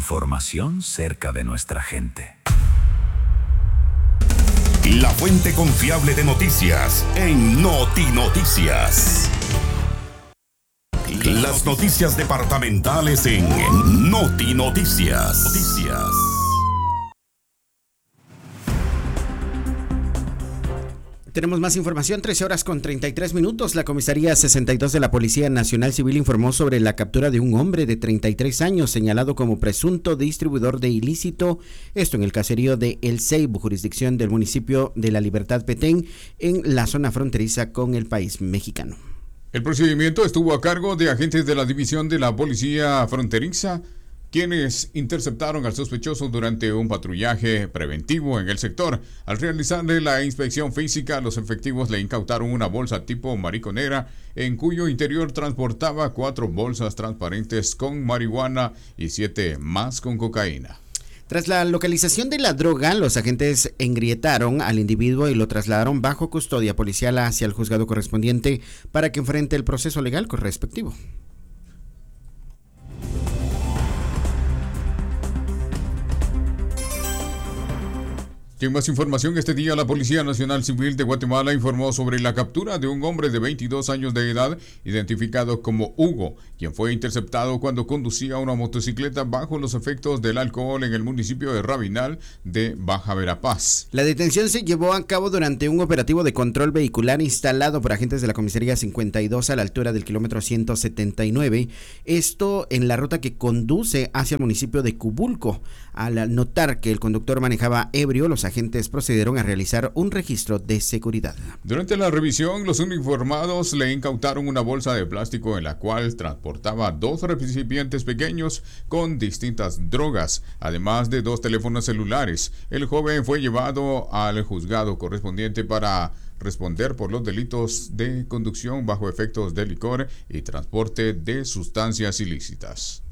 Información cerca de nuestra gente. La fuente confiable de noticias en Notinoticias. Las noticias departamentales en Notinoticias. Tenemos más información, 13:33. La comisaría 62 de la Policía Nacional Civil informó sobre la captura de un hombre de 33 años señalado como presunto distribuidor de ilícito, esto en el caserío de El Ceibo, jurisdicción del municipio de La Libertad, Petén, en la zona fronteriza con el país mexicano. El procedimiento estuvo a cargo de agentes de la División de la Policía Fronteriza, quienes interceptaron al sospechoso durante un patrullaje preventivo en el sector. Al realizarle la inspección física, los efectivos le incautaron una bolsa tipo mariconera, en cuyo interior transportaba 4 bolsas transparentes con marihuana y 7 más con cocaína. Tras la localización de la droga, los agentes engrietaron al individuo y lo trasladaron bajo custodia policial hacia el juzgado correspondiente para que enfrente el proceso legal correspectivo. En más información, este día la Policía Nacional Civil de Guatemala informó sobre la captura de un hombre de 22 años de edad, identificado como Hugo, quien fue interceptado cuando conducía una motocicleta bajo los efectos del alcohol en el municipio de Rabinal de Baja Verapaz. La detención se llevó a cabo durante un operativo de control vehicular instalado por agentes de la comisaría 52 a la altura del kilómetro 179, esto en la ruta que conduce hacia el municipio de Cubulco. Al notar que el conductor manejaba ebrio, los agentes procedieron a realizar un registro de seguridad. Durante la revisión, los uniformados le incautaron una bolsa de plástico en la cual transportaba 2 recipientes pequeños con distintas drogas, además de 2 teléfonos celulares. El joven fue llevado al juzgado correspondiente para responder por los delitos de conducción bajo efectos de licor y transporte de sustancias ilícitas.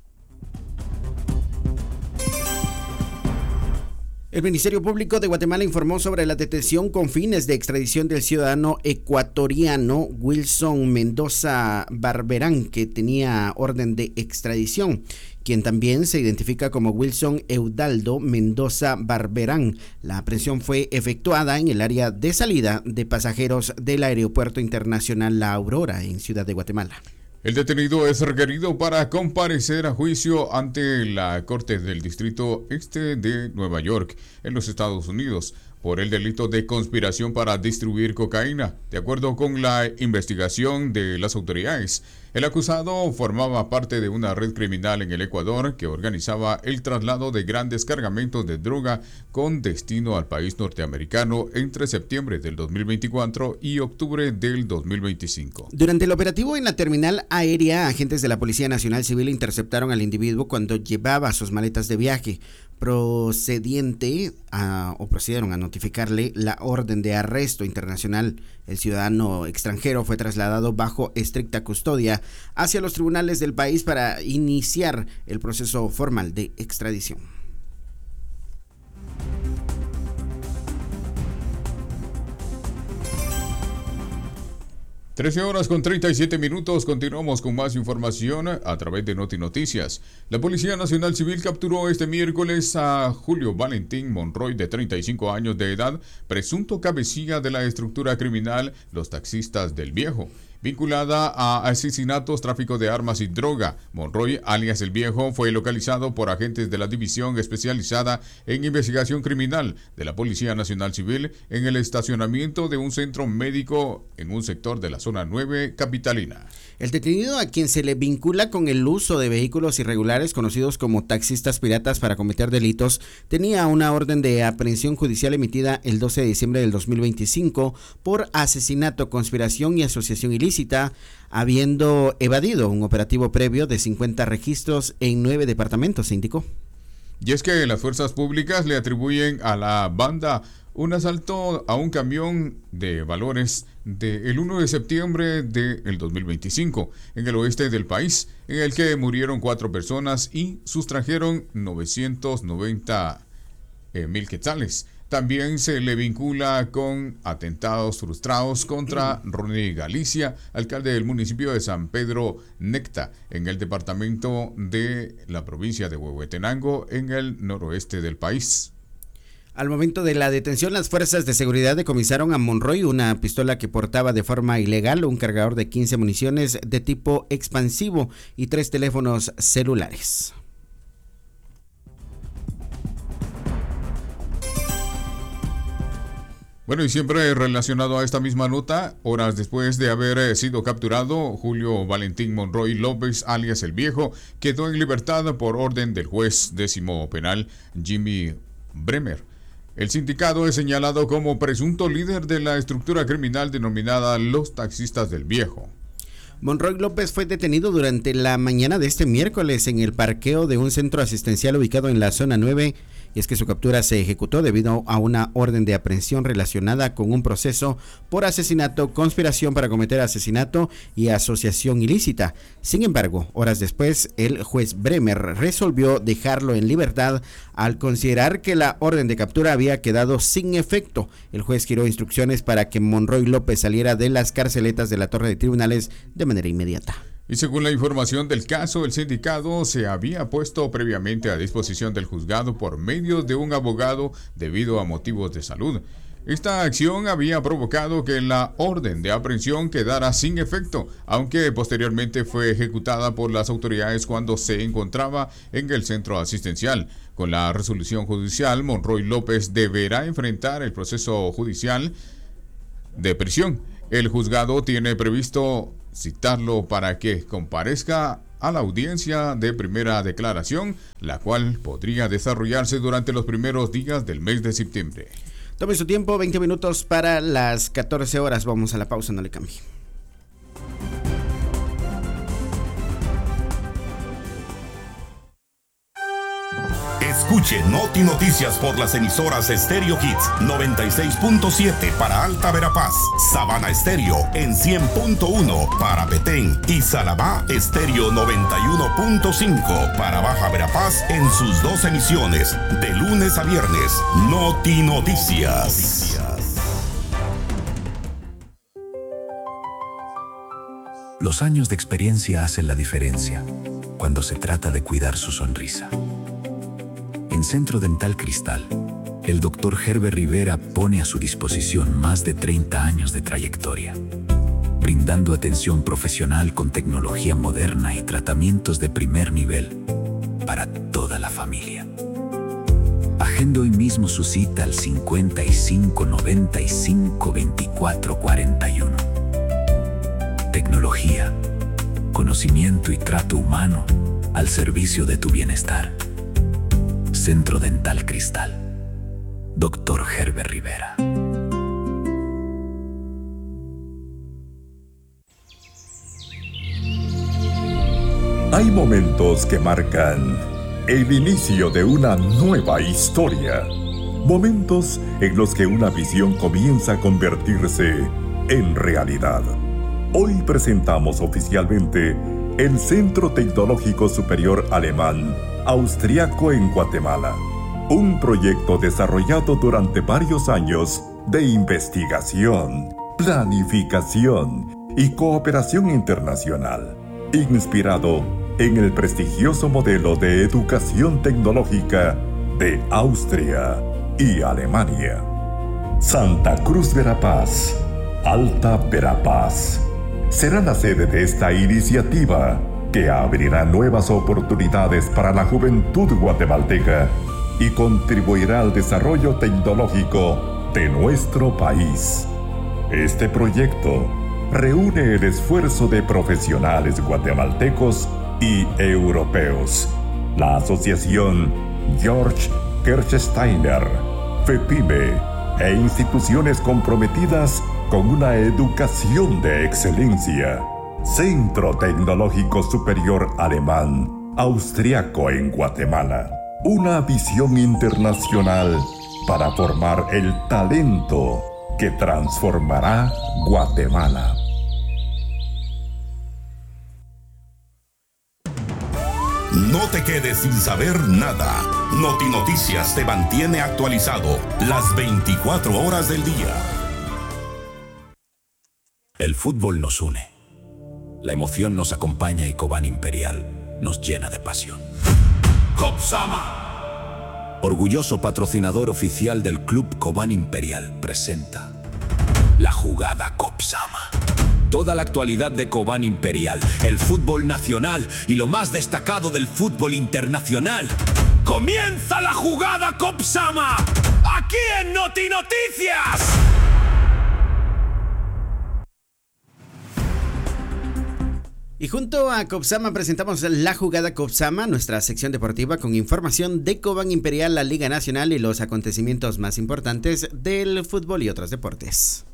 El Ministerio Público de Guatemala informó sobre la detención con fines de extradición del ciudadano ecuatoriano Wilson Mendoza Barberán, que tenía orden de extradición, quien también se identifica como Wilson Eudaldo Mendoza Barberán. La aprehensión fue efectuada en el área de salida de pasajeros del Aeropuerto Internacional La Aurora en Ciudad de Guatemala. El detenido es requerido para comparecer a juicio ante la Corte del Distrito Este de Nueva York, en los Estados Unidos, por el delito de conspiración para distribuir cocaína. De acuerdo con la investigación de las autoridades, el acusado formaba parte de una red criminal en el Ecuador que organizaba el traslado de grandes cargamentos de droga con destino al país norteamericano entre septiembre del 2024 y octubre del 2025. Durante el operativo en la terminal aérea, agentes de la Policía Nacional Civil interceptaron al individuo cuando llevaba sus maletas de viaje. Procedieron a notificarle la orden de arresto internacional. El ciudadano extranjero fue trasladado bajo estricta custodia hacia los tribunales del país para iniciar el proceso formal de extradición. 13:37. Continuamos con más información a través de Notinoticias. La Policía Nacional Civil capturó este miércoles a Julio Valentín Monroy, de 35 años de edad, presunto cabecilla de la estructura criminal Los Taxistas del Viejo, vinculada a asesinatos, tráfico de armas y droga. Monroy, alias El Viejo, fue localizado por agentes de la División Especializada en Investigación Criminal de la Policía Nacional Civil en el estacionamiento de un centro médico en un sector de la zona 9 capitalina. El detenido, a quien se le vincula con el uso de vehículos irregulares conocidos como taxistas piratas para cometer delitos, tenía una orden de aprehensión judicial emitida el 12 de diciembre del 2025 por asesinato, conspiración y asociación ilícita, habiendo evadido un operativo previo de 50 registros en 9 departamentos, se indicó. Y es que las fuerzas públicas le atribuyen a la banda un asalto a un camión de valores del 1 de septiembre del 2025 en el oeste del país, en el que murieron 4 personas y sustrajeron 990 mil quetzales. También se le vincula con atentados frustrados contra Ronnie Galicia, alcalde del municipio de San Pedro Necta, en el departamento de la provincia de Huehuetenango, en el noroeste del país. Al momento de la detención, las fuerzas de seguridad decomisaron a Monroy una pistola que portaba de forma ilegal, un cargador de 15 municiones de tipo expansivo y 3 teléfonos celulares. Bueno, y siempre relacionado a esta misma nota, horas después de haber sido capturado, Julio Valentín Monroy López, alias El Viejo, quedó en libertad por orden del juez décimo penal Jimmy Bremer. El sindicado es señalado como presunto líder de la estructura criminal denominada Los Taxistas del Viejo. Monroy López fue detenido durante la mañana de este miércoles en el parqueo de un centro asistencial ubicado en la zona 9, y es que su captura se ejecutó debido a una orden de aprehensión relacionada con un proceso por asesinato, conspiración para cometer asesinato y asociación ilícita. Sin embargo, horas después, el juez Bremer resolvió dejarlo en libertad al considerar que la orden de captura había quedado sin efecto. El juez giró instrucciones para que Monroy López saliera de las carceletas de la Torre de Tribunales de manera inmediata. Y según la información del caso, el sindicado se había puesto previamente a disposición del juzgado por medio de un abogado debido a motivos de salud. Esta acción había provocado que la orden de aprehensión quedara sin efecto, aunque posteriormente fue ejecutada por las autoridades cuando se encontraba en el centro asistencial. Con la resolución judicial, Monroy López deberá enfrentar el proceso judicial de prisión. El juzgado tiene previsto citarlo para que comparezca a la audiencia de primera declaración, la cual podría desarrollarse durante los primeros días del mes de septiembre. Tome su tiempo, 20 minutos para las 14 horas. Vamos a la pausa, no le cambie. Escuche Noti Noticias por las emisoras Stereo Hits 96.7 para Alta Verapaz, Sabana Estéreo en 100.1 para Petén y Salabá Estéreo 91.5 para Baja Verapaz en sus 2 emisiones de lunes a viernes. Noti Noticias. Los años de experiencia hacen la diferencia cuando se trata de cuidar su sonrisa. En Centro Dental Cristal, el Dr. Herbert Rivera pone a su disposición más de 30 años de trayectoria, brindando atención profesional con tecnología moderna y tratamientos de primer nivel para toda la familia. Agende hoy mismo su cita al 55 95 24 41. Tecnología, conocimiento y trato humano al servicio de tu bienestar. Centro Dental Cristal. Dr. Herbert Rivera. Hay momentos que marcan el inicio de una nueva historia. Momentos en los que una visión comienza a convertirse en realidad. Hoy presentamos oficialmente el Centro Tecnológico Superior Alemán Austriaco en Guatemala, un proyecto desarrollado durante varios años de investigación, planificación y cooperación internacional, inspirado en el prestigioso modelo de educación tecnológica de Austria y Alemania. Santa Cruz Verapaz, Alta Verapaz, será la sede de esta iniciativa que abrirá nuevas oportunidades para la juventud guatemalteca y contribuirá al desarrollo tecnológico de nuestro país. Este proyecto reúne el esfuerzo de profesionales guatemaltecos y europeos, la Asociación Georg Kirchsteiner, FEPIME e instituciones comprometidas con una educación de excelencia. Centro Tecnológico Superior Alemán Austriaco en Guatemala. Una visión internacional para formar el talento que transformará Guatemala. Noti te quedes sin saber nada. Notinoticias te mantiene actualizado las 24 horas del día. El fútbol nos une. La emoción nos acompaña y Cobán Imperial nos llena de pasión. Copsama, orgulloso patrocinador oficial del Club Cobán Imperial, presenta la jugada Copsama. Toda la actualidad de Cobán Imperial, el fútbol nacional y lo más destacado del fútbol internacional. ¡Comienza la jugada Copsama! ¡Aquí en Notinoticias! Y junto a Copsama presentamos la jugada Copsama, nuestra sección deportiva con información de Cobán Imperial, la Liga Nacional y los acontecimientos más importantes del fútbol y otros deportes.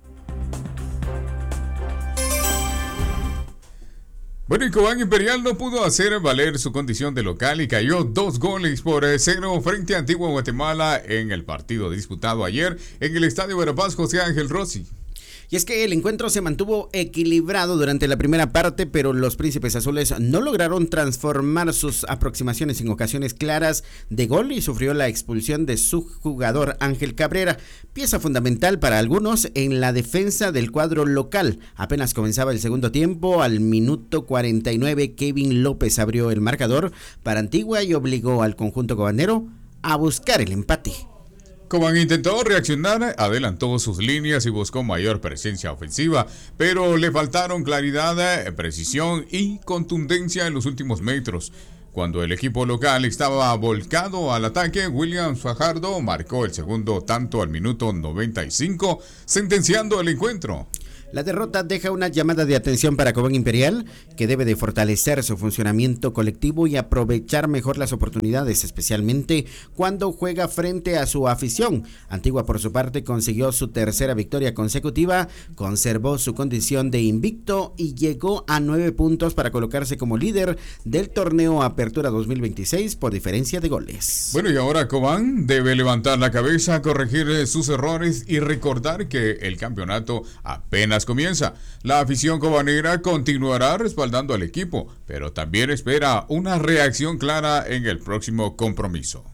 Bueno, y Cobán Imperial no pudo hacer valer su condición de local y cayó 2-0 frente a Antigua Guatemala en el partido disputado ayer en el Estadio Verapaz José Ángel Rossi. Y es que el encuentro se mantuvo equilibrado durante la primera parte, pero los Príncipes Azules no lograron transformar sus aproximaciones en ocasiones claras de gol y sufrió la expulsión de su jugador Ángel Cabrera, pieza fundamental para algunos en la defensa del cuadro local. Apenas comenzaba el segundo tiempo, al minuto 49 Kevin López abrió el marcador para Antigua y obligó al conjunto cobanero a buscar el empate. Cobán intentó reaccionar, adelantó sus líneas y buscó mayor presencia ofensiva, pero le faltaron claridad, precisión y contundencia en los últimos metros. Cuando el equipo local estaba volcado al ataque, Williams Fajardo marcó el segundo tanto al minuto 95, sentenciando el encuentro. La derrota deja una llamada de atención para Cobán Imperial, que debe de fortalecer su funcionamiento colectivo y aprovechar mejor las oportunidades, especialmente cuando juega frente a su afición. Antigua, por su parte, consiguió su tercera victoria consecutiva, conservó su condición de invicto y llegó a 9 puntos para colocarse como líder del torneo Apertura 2026 por diferencia de goles. Bueno, y ahora Cobán debe levantar la cabeza, corregir sus errores y recordar que el campeonato apenas comienza. La afición cobanera continuará respaldando al equipo, pero también espera una reacción clara en el próximo compromiso.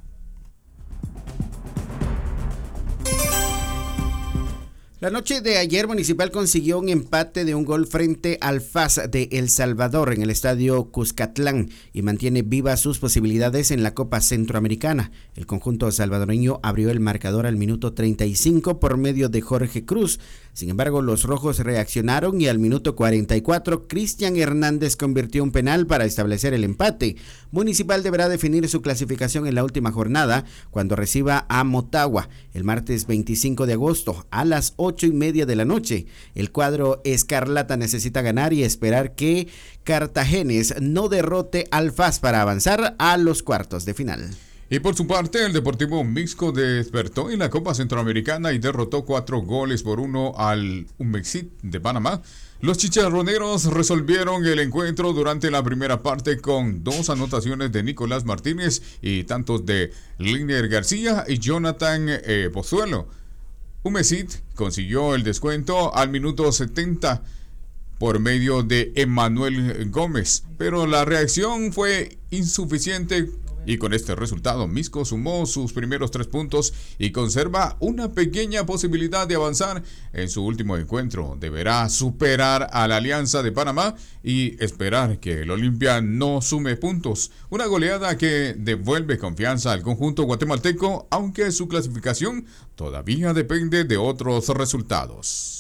La noche de ayer Municipal consiguió un empate de un gol frente al FAS de El Salvador en el estadio Cuscatlán y mantiene vivas sus posibilidades en la Copa Centroamericana. El conjunto salvadoreño abrió el marcador al minuto 35 por medio de Jorge Cruz. Sin embargo, los rojos reaccionaron y al minuto 44 Cristian Hernández convirtió un penal para establecer el empate. Municipal deberá definir su clasificación en la última jornada cuando reciba a Motagua el martes 25 de agosto a las 8:30 de la noche. El cuadro escarlata necesita ganar y esperar que Cartagenes no derrote al FAS para avanzar a los cuartos de final. Y por su parte, el Deportivo Mixco despertó en la Copa Centroamericana y derrotó 4-1 al Umexit de Panamá. Los chicharroneros resolvieron el encuentro durante la primera parte con 2 anotaciones de Nicolás Martínez y tantos de Liner García y Jonathan Pozuelo. Umexit consiguió el descuento al minuto 70 por medio de Emanuel Gómez, pero la reacción fue insuficiente. Y con este resultado, Mixco sumó sus primeros 3 puntos y conserva una pequeña posibilidad de avanzar en su último encuentro. Deberá superar a la Alianza de Panamá y esperar que el Olimpia no sume puntos. Una goleada que devuelve confianza al conjunto guatemalteco, aunque su clasificación todavía depende de otros resultados.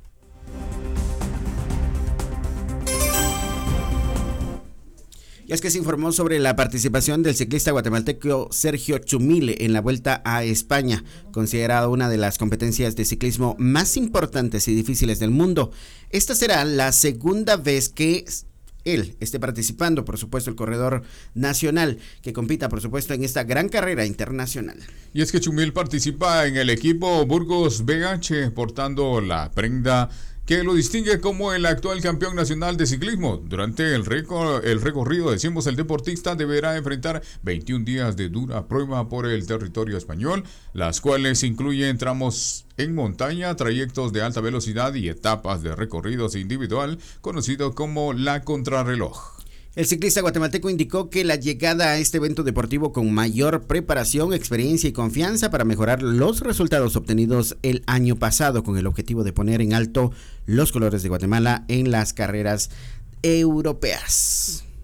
Y es que se informó sobre la participación del ciclista guatemalteco Sergio Chumile en la Vuelta a España, considerada una de las competencias de ciclismo más importantes y difíciles del mundo. Esta será la segunda vez que él esté participando, por supuesto, el corredor nacional que compita, por supuesto, en esta gran carrera internacional. Y es que Chumil participa en el equipo Burgos BH portando la prenda que lo distingue como el actual campeón nacional de ciclismo. Durante el recorrido, decimos, el deportista deberá enfrentar 21 días de dura prueba por el territorio español, las cuales incluyen tramos en montaña, trayectos de alta velocidad y etapas de recorridos individual, conocido como la contrarreloj. El ciclista guatemalteco indicó que la llegada a este evento deportivo con mayor preparación, experiencia y confianza para mejorar los resultados obtenidos el año pasado con el objetivo de poner en alto los colores de Guatemala en las carreras europeas.